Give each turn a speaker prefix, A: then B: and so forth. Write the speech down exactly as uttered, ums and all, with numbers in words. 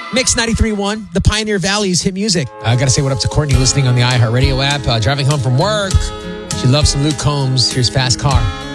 A: Mix ninety-three point one, the Pioneer Valley's hit music. I got to say what up to Courtney listening on the iHeartRadio app, uh, driving home from work. She loves some Luke Combs. Here's Fast Car.